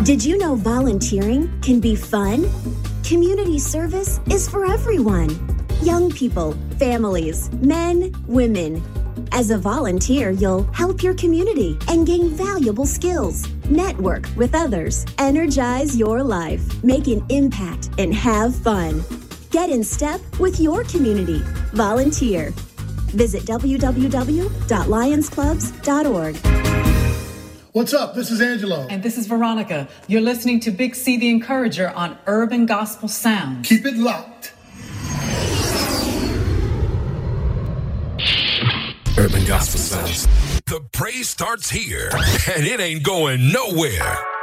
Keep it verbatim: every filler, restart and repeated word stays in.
Did you know volunteering can be fun? Community service is for everyone. Young people, families, men, women. As a volunteer, you'll help your community and gain valuable skills, network with others, energize your life, make an impact, and have fun. Get in step with your community. Volunteer. Visit w w w dot lions clubs dot org. What's up? This is Angelo. And this is Veronica. You're listening to Big C the Encourager on Urban Gospel Sound. Keep it locked. Urban Gospel Sounds. The praise starts here, and it ain't going nowhere.